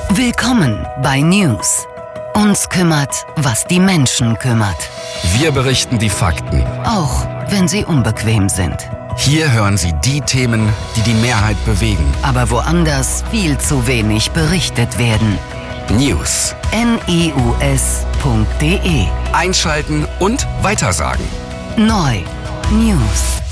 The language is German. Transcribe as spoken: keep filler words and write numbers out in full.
Willkommen bei News. Uns kümmert, was die Menschen kümmert. Wir berichten die Fakten, Auch wenn sie unbequem sind. Hier hören Sie die Themen, die die Mehrheit bewegen. Aber woanders viel zu wenig berichtet werden. News. news punkt de. Einschalten und weitersagen. Neu. News.